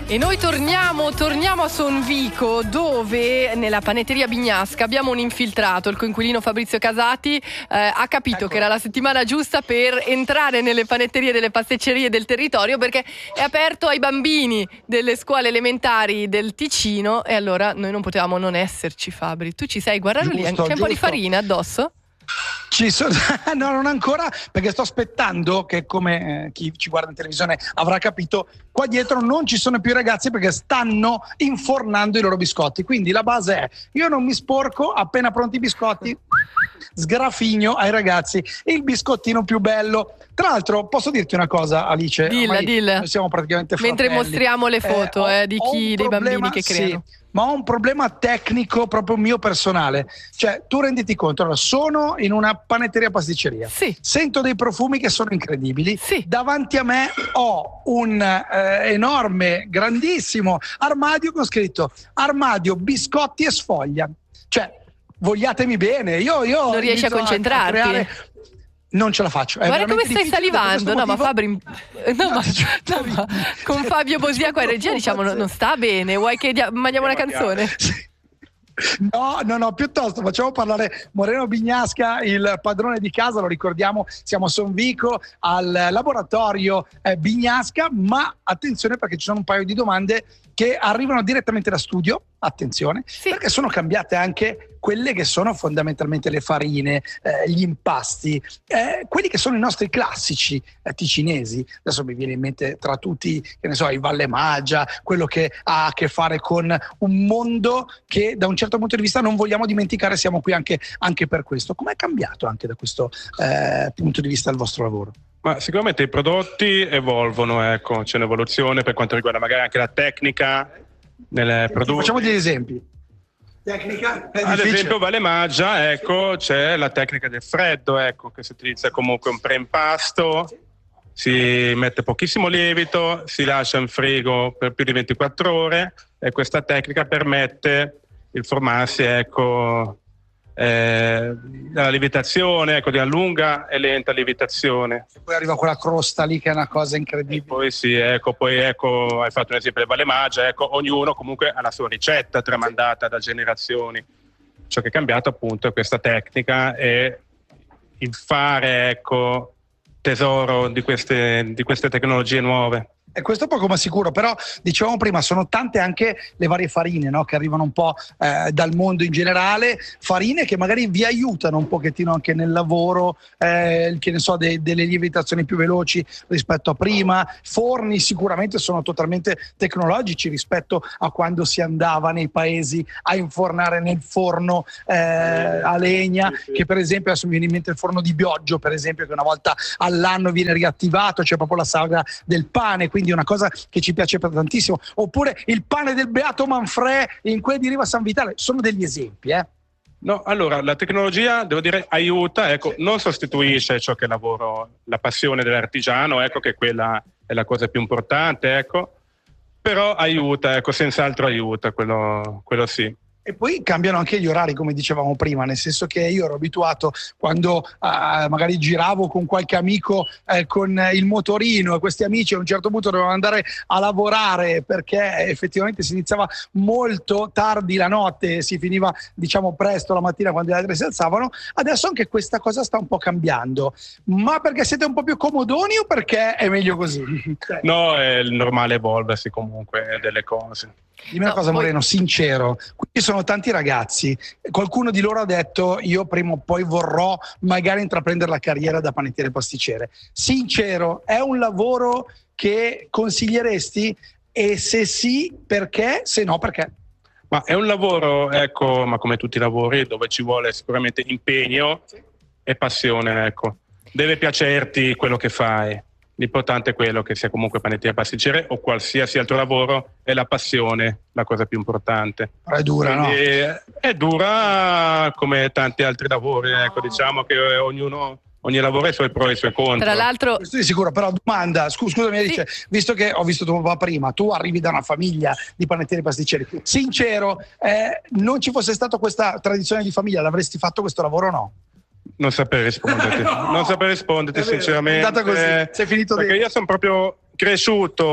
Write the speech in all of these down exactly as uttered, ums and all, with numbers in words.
E noi torniamo, torniamo a Sonvico, dove nella panetteria Bignasca abbiamo un infiltrato, il coinquilino Fabrizio Casati, eh, ha capito ecco. che era la settimana giusta per entrare nelle panetterie delle pasticcerie del territorio, perché è aperto ai bambini delle scuole elementari del Ticino, e allora noi non potevamo non esserci. Fabri, tu ci sei? Guardalo lì, c'è un giusto. po' di farina addosso? Ci sono, no, non ancora, perché sto aspettando che, come eh, chi ci guarda in televisione avrà capito, qua dietro non ci sono più i ragazzi perché stanno infornando i loro biscotti. Quindi la base è: io non mi sporco, appena pronti i biscotti sgrafigno ai ragazzi il biscottino più bello. Tra l'altro posso dirti una cosa, Alice? Dilla, dilla. Noi siamo praticamente fratelli. Mentre mostriamo le foto eh, eh, ho, eh, di chi, dei problema, bambini che creano. Sì, ma ho un problema tecnico proprio mio personale. Cioè, tu renditi conto, allora, sono in una panetteria pasticceria, sì. sento dei profumi che sono incredibili, sì. davanti a me ho un eh, enorme, grandissimo armadio con scritto armadio biscotti e sfoglia. Cioè, vogliatemi bene, io, io non riesci a concentrarti? A creare... Non ce la faccio. È Guarda come stai salivando. No, ma Fabri, no, no, ma, no, ma con Fabio Bosia qua in regia diciamo non, non sta bene. Vuoi che dia- mandiamo una canzone? Sì. No, no, no, piuttosto facciamo parlare Moreno Bignasca, il padrone di casa, lo ricordiamo, siamo a Sonvico al laboratorio eh, Bignasca, ma attenzione perché ci sono un paio di domande che arrivano direttamente da studio, attenzione, sì. perché sono cambiate anche quelle che sono fondamentalmente le farine, eh, gli impasti, eh, quelli che sono i nostri classici eh, ticinesi. Adesso mi viene in mente tra tutti, che ne so, il Valle Maggia, quello che ha a che fare con un mondo che da un certo punto di vista non vogliamo dimenticare, siamo qui anche, anche per questo. Com'è cambiato anche da questo eh, punto di vista il vostro lavoro? Ma sicuramente i prodotti evolvono, ecco, c'è un'evoluzione per quanto riguarda magari anche la tecnica nelle prodotti. Facciamo degli esempi. Tecnica? È Ad difficile. esempio Valle Maggia, ecco, c'è la tecnica del freddo, ecco, che si utilizza comunque un preimpasto, si mette pochissimo lievito, si lascia in frigo per più di ventiquattro ore e questa tecnica permette il formarsi, ecco, eh, la lievitazione, ecco, di una lunga e lenta lievitazione. E poi arriva quella crosta lì che è una cosa incredibile. E poi sì, ecco, poi ecco, hai fatto un esempio del Valle Maggia, ecco, ognuno comunque ha la sua ricetta tramandata da generazioni. Ciò che è cambiato appunto è questa tecnica e il fare, ecco, tesoro di queste, di queste tecnologie nuove. E questo è poco ma sicuro, però dicevamo prima, sono tante anche le varie farine, no? Che arrivano un po' eh, dal mondo in generale, farine che magari vi aiutano un pochettino anche nel lavoro, eh, che ne so, de- delle lievitazioni più veloci rispetto a prima, forni sicuramente sono totalmente tecnologici rispetto a quando si andava nei paesi a infornare nel forno eh, a legna, che per esempio adesso mi viene in mente il forno di Bioggio, per esempio, che una volta all'anno viene riattivato, c'è proprio la saga del pane, quindi una cosa che ci piace per tantissimo. Oppure il pane del Beato Manfrè in quel di Riva San Vitale, sono degli esempi, eh? No, allora la tecnologia, devo dire, aiuta, ecco, non sostituisce ciò che è lavoro, la passione dell'artigiano, ecco, che quella è la cosa più importante, ecco, però aiuta, ecco, senz'altro aiuta, quello, quello sì. E poi cambiano anche gli orari, come dicevamo prima, nel senso che io ero abituato quando eh, magari giravo con qualche amico eh, con il motorino, e questi amici a un certo punto dovevano andare a lavorare perché effettivamente si iniziava molto tardi la notte e si finiva, diciamo, presto la mattina quando gli altri si alzavano. Adesso anche questa cosa sta un po' cambiando, ma perché siete un po' più comodoni o perché è meglio così? No, è il normale evolversi comunque delle cose. Dimmi una no, cosa, poi... Moreno, sincero, qui sono tanti ragazzi, qualcuno di loro ha detto io prima o poi vorrò magari intraprendere la carriera da panettiere pasticcere. Sincero, è un lavoro che consiglieresti? E se sì, perché? Se no, perché? Ma è un lavoro, ecco, ma come tutti i lavori, dove ci vuole sicuramente impegno e passione, ecco. Deve piacerti quello che fai. L'importante è quello, che sia comunque panettiere pasticcere o qualsiasi altro lavoro, è la passione la cosa più importante. Però è dura, quindi, no? È dura come tanti altri lavori, ecco, diciamo che ognuno, ogni lavoro ha i suoi pro e i suoi contro. Tra l'altro, questo di sicuro, però domanda, scu- scusami, sì. Dice, visto che ho visto tuo papà prima, tu arrivi da una famiglia di panettieri pasticceri, sincero, eh, non ci fosse stata questa tradizione di famiglia, l'avresti fatto questo lavoro o no? Non saprei risponderti, no, non saprei risponderti vero, sinceramente. È andata così, sei finito perché dentro. Io sono proprio cresciuto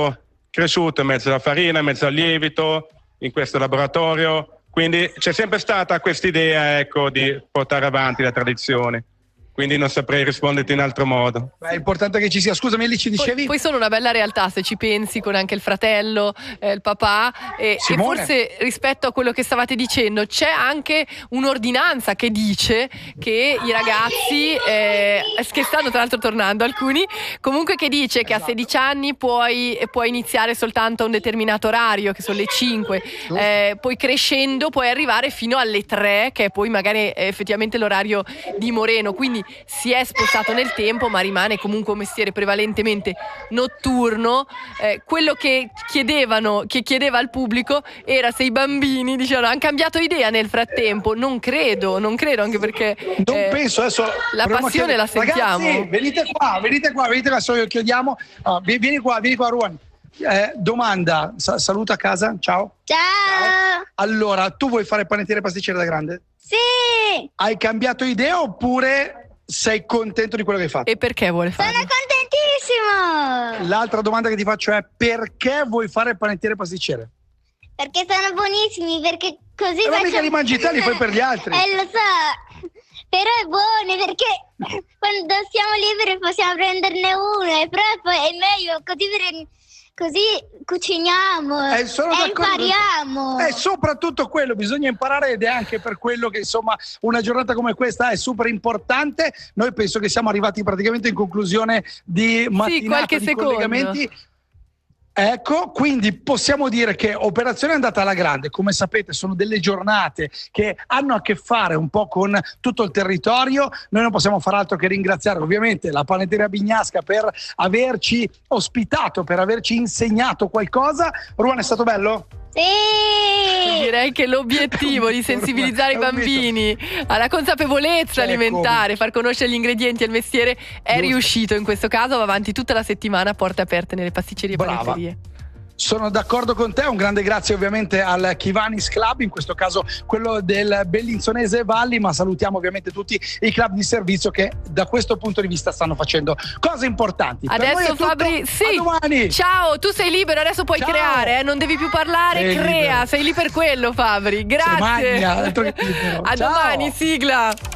cresciuto in mezzo alla farina, in mezzo al lievito, in questo laboratorio, quindi c'è sempre stata questa idea, ecco, di portare avanti la tradizione. Quindi non saprei risponderti in altro modo. Beh, è importante che ci sia. Scusami, lì ci dicevi? Poi, poi sono una bella realtà, se ci pensi, con anche il fratello, eh, il papà, eh, e forse rispetto a quello che stavate dicendo c'è anche un'ordinanza che dice che i ragazzi, eh, che stanno tra l'altro tornando alcuni, comunque che dice che a sedici anni puoi, puoi iniziare soltanto a un determinato orario, che sono le cinque, eh, poi crescendo puoi arrivare fino alle tre, che è poi magari è effettivamente l'orario di Moreno, quindi si è spostato nel tempo, ma rimane comunque un mestiere prevalentemente notturno. Eh, quello che chiedevano, che chiedeva al pubblico era se i bambini dicevano hanno cambiato idea nel frattempo. Non credo, non credo, anche perché non eh, penso. Adesso la passione la sentiamo. Ragazzi, venite qua, venite qua, venite qua, solo chiediamo. Oh, vieni qua, vieni qua, Ruan. Eh, domanda, Sa- saluta a casa, ciao. Ciao. Ciao. Allora, tu vuoi fare panettiere e pasticcere da grande? Sì. Hai cambiato idea oppure sei contento di quello che hai fatto? E perché vuole farlo? Sono contentissimo. L'altra domanda che ti faccio è: perché vuoi fare panettiere e pasticcere? Perché sono buonissimi, perché così E ma faccio... mica li mangi te, li fai per gli altri. Eh, lo so, però è buono, perché quando siamo liberi possiamo prenderne uno, e proprio è meglio così, per... così cuciniamo Eh, sono e d'accordo. impariamo. È soprattutto quello, bisogna imparare, ed è anche per quello che insomma una giornata come questa è super importante. Noi penso che siamo arrivati praticamente in conclusione di mattinata, qualche di secondo. collegamenti. Ecco, quindi possiamo dire che operazione è andata alla grande. Come sapete sono delle giornate che hanno a che fare un po' con tutto il territorio. Noi non possiamo far altro che ringraziare ovviamente la Panetteria Bignasca per averci ospitato, per averci insegnato qualcosa. Ruan, è stato bello? Sì. Direi che l'obiettivo di sensibilizzare i bambini alla consapevolezza alimentare, far conoscere gli ingredienti e il mestiere è Giusto. riuscito in questo caso. Va avanti tutta la settimana a porte aperte nelle pasticcerie e Brava. panetterie. Sono d'accordo con te, un grande grazie ovviamente al Kivanis Club, in questo caso quello del Bellinzonese Valli, ma salutiamo ovviamente tutti i club di servizio che da questo punto di vista stanno facendo cose importanti. Per noi è Adesso tutto, Fabri, sì, a domani. ciao, tu sei libero, adesso puoi Ciao. creare, eh? Non devi più parlare, Sei crea, libero. sei lì per quello Fabri, grazie. Se magna, altro che libero. A Ciao. domani, sigla.